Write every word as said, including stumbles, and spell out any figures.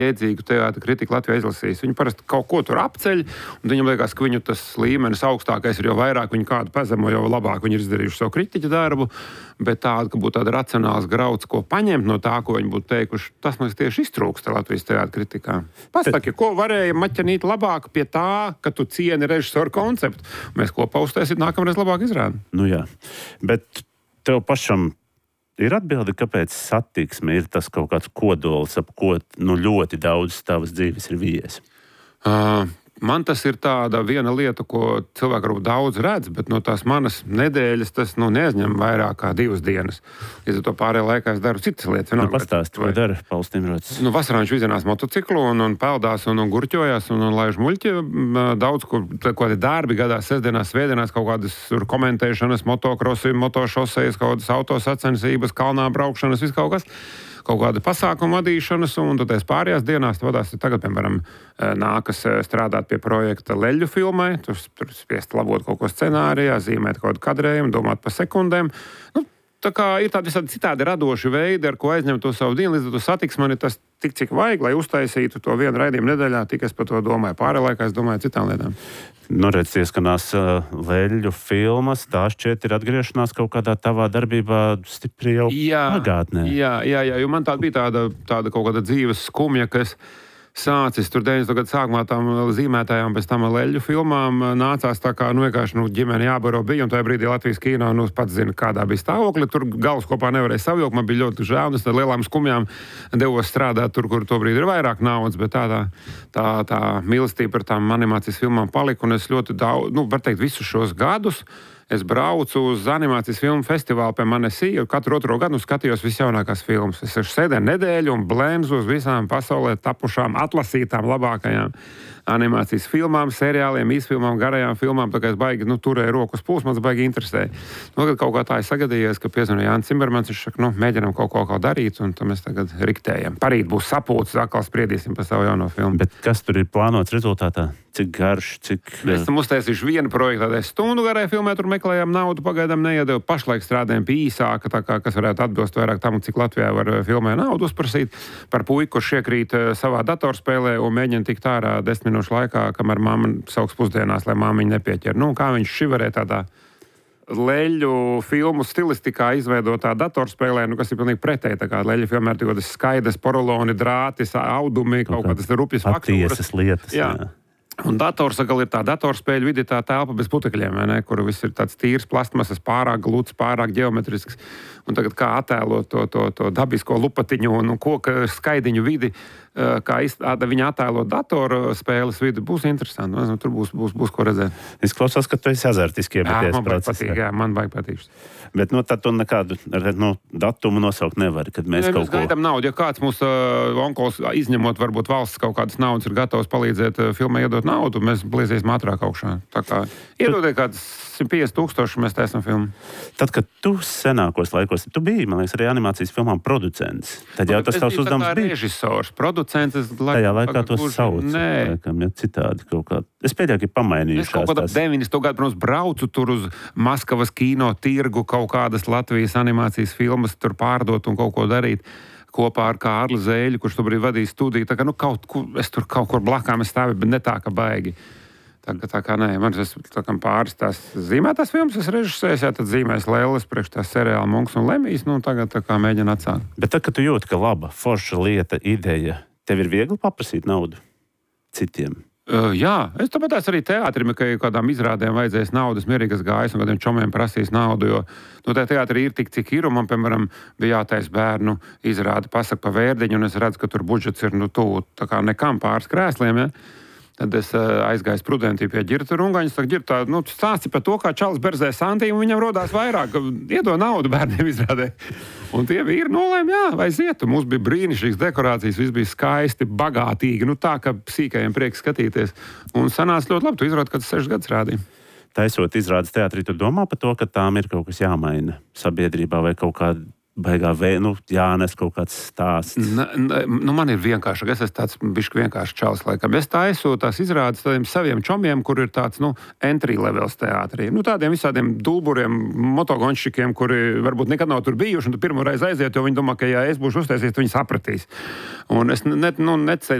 jēdzīgu teātra kritiku Latvijā izlasījis. Viņi parasti kaut ko tur apceļ, un viņam liekas, ka viņu tas līmenis augstākais ir, jo vairāk viņi kādu pazemo, jo labāk viņi ir izdarījuši savu kritiķa darbu, bet tāda, ka būtu tāda racionāls grauds, ko paņemt no tā, ko viņi būtu teikuši, tas mums tieši iztrūkst Latvijas teātra kritikā. Pasaki, ko varēja maķanīt labāk pie tā, ka tu cieni režisoru konceptu. Mēs kopā uztaisīt nākamreiz labāk izrādi. Nu jā, bet tev pašam ir atbildi, kāpēc satiksme ir tas kaut kāds kodols, ap ko nu, ļoti daudz tavas dzīves ir vies? Uh, man tas ir tāda viena lieta, ko cilvēki varbūt daudz redz, bet no tās manas nedēļas tas nu, neaizņem vairāk kā divas dienas. Līdz ar to pārējā laikā es daru citas lietas. Nu, pastāst, ko dara Pauls Timrots? Nu, vasarā viņš izinās motociklu un, un peldās un, un gurķojās un, un laiž muļķi. Daudz, kur kādi darbi gadās, sestdienās, svētdienās, kaut kādas komentēšanas, motokrosi, motošosejas, kaut kādas autosacensības, kalnā braukšanas, viss kaut kas. Kaut kāda pasākuma vadīšanas, un tad es pārējās dienās vadās. Tagad, piemēram, nākas strādāt pie projekta Leļu filmai, tur, tur spiest labot kaut ko scenārijā, zīmēt kaut kādu kadrējumu, domāt par sekundēm. Nu, tā kā ir tādi visādi citādi radoši veidi, ar ko aizņemt to savu dienu, līdz ar to satiksmi man ir tas tik, cik vajag, lai uztaisītu to vienu raidījumu nedēļā, tik es par to domāju. Pārējā laikā es domāju citām lietām. Nu, redz, ieskanās uh, Leļu filmas, tā šķiet ir atgriešanās kaut kādā tavā darbībā stipri jau jā, pagātnē. Jā, jā, jā, jo man tāda bija tāda, tāda kaut kāda dzīves skumja, kas sācis tur deviņdesmito gadu sākumā tām zīmētājām, pēc tam Leļu filmām nācās tā kā, nu, vienkārši, nu, ģimene jābaro bija, un tajā brīdī Latvijas kino, nu, pats zina, kādā bija stāvokli, tur galvas kopā nevarēja savjaukt, man bija ļoti žēl, un es tad lielām skumjām devos strādāt tur, kur to brīdi ir vairāk naudas, bet tā, tā, tā, tā mīlestība par tām animācijas filmām palika, un es ļoti daudz, nu, var teikt, visus šos gadus es braucu uz animācijas filmu festivālu pie Manesī, un katru otro gadu skatījos visjaunākās filmas. Es sēdēju nedēļu un blēnzu uz visām pasaulē tapušām, atlasītām labākajām animācijas filmām, seriāliem, īsfilmām, garajām filmām, tā kā es baigi, nu, turēju rokas pūs, man tas baigi interesēja. Nu, kad kaut kā tā ir sagadījies, ka piezvanīja Jānis Cimbermans, viņš saka, nu, mēģinām kaut ko, ko darīt, un tad mēs tagad riktējam. Parīt būs sapulces, atkal spriedīsim par savu jauno filmu. Bet kas tur ir plānots rezultātā? Cik garš, cik... Mēs tam uztaisīšu vienu projektu, tādai stundu garai filmē, tur meklējām naudu, pagaidām neiedevu. Pašlaik strādājam pie īsāka, tā kā, kas varētu atbilst vairāk tam, cik Latvijā var filmē naudu uzprasīt. Par puiku, kurš iekrīt savā datorspēlē un mēģina tikt ārā desmit minūšu laikā, kamēr mamma sauks pusdienās, lai māmiņa nepieķer. Nu, kā viņš šivarē tādā Leļu filmu stilistikā izveidotā datorspēlē, nu, kas ir pilnīgi pretēji. Tā kā Leļu filmē ir tādas skaidras poroloni, drātis, audumi, kaut kādas rupjas faktūras. Patiesas lietas, jā. jā. Un dators atkal ir tā datorspēļu vidi, tā telpa bez putekļiem, vai ne, kur viss ir tāds tīrs plastmasas, pārāk gluds, pārāk ģeometrisks. Un tagad kā attēlot to, to, to dabisko lupatiņu un koka skaidiņu vidi, kā viņa attēlot datoru spēles vidi, būs interesanti. Nu, tur būs, būs, būs ko redzēt. Izklausās, ka tu esi azartiski iemeties procesā. Jā, man baigi patīk, jā, man baigi patīk. Bet, nu, tad tu nekādu nu, datumu nosaukt nevari, kad mēs ja, kaut mēs ko... gaidām naudu. Ja kāds mūs uh, onkols, izņemot varbūt valsts kaut kādas naudas, ir gatavs palīdzēt uh, filmai iedot naudu, mēs blieziesim ātrāk augšā. Tā kā iedodiet kāds simt piecdesmit tūkstoši, mēs taisam filmu. Tad, kad tu senākos laikos, tu biji, man liekas, arī animācijas filmām producents. Tad jau tas tavs uzdevums bija. Režisors, producents. Es laik, Tajā laikā to sauc. Nē. Laikam, ja citādi kaut kā. Es pēdējā, ka pamainījušās. Es kaut kādā deviņdesmito gadu, protams, braucu tur uz Maskavas kino tirgu, kaut kādas Latvijas animācijas filmas tur pārdot un kaut ko darīt. Kopā ar Kārli Zēļu, kurš tobrīd vadīja studiju. Tā kā, nu, kaut kur, es tur kaut kur blakām stāvu, bet ne tā, ka baigi. Tā, tā kā, nē, man es tā kā pāris tās zīmētās filmas, es režisēju, jā, tad zīmēs Lēles priekš tās seriāla Munks un Lemijs, nu, tagad tā kā mēģina atsākt. Bet tad, kad tu jūti, ka laba, forša lieta, ideja, tev ir viegli paprasīt naudu citiem? Uh, jā, es tāpēc arī teātrim, ka kādām izrādēm vajadzēs naudas, mierīgas gājas un kādiem čomiem prasīs naudu, jo nu, tā teātri ir tik, cik ir, un man, piemēram, bija jātais bērnu izrāde pasaka pa Vērdiņu, un es redzu, ka tur budžets ir, nu, tū, tā kā nekam pāris krēsliem, ja. Tad es uh, aizgāju prudentī pie Ģirta Rungaņas, tā Ģirta, nu, stāsti par to, kā Čalis berzē santīm, un viņam rodās vairāk, iedod naudu bērniem izrādē. Un tie vīri nolēma, jā, vai ziet, mums bija brīnišķīgas dekorācijas, viss bija skaisti, bagātīgi, nu tā, ka sīkajiem prieks skatīties. Un sanāca ļoti labi, tu izrādi, kad sešas gadus rādīja. Taisot izrādes teātrī, tu domā par to, ka tām ir kaut kas jāmaina sabiedrībā vai kaut kāda baigā vē, nu, jānes kaut kāds stāsts. N, n, nu man ir vienkārši, es esmu tāds bišķi vienkārši čalis laikam. Es taisu tās izrādes tādiem saviem čomiem, kur ir tāds, nu, entry levels teātrī. Nu, tādiem visādiem dulburiem, motogonšķikiem, kuri varbūt nekad nav tur bijuši, un tu pirmo reizi aiziet, jo viņi domā, ka, ja es būšu uztaisījis, tad viņi sapratīs. Un es ne, nu, neceļu